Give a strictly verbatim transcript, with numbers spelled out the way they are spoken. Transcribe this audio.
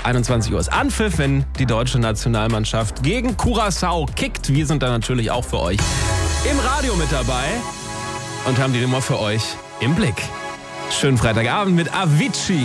einundzwanzig Uhr ist Anpfiff, wenn die deutsche Nationalmannschaft gegen Curaçao kickt. Wir sind da natürlich auch für euch im Radio mit dabei und haben die Nummer für euch im Blick. Schönen Freitagabend mit Avicii.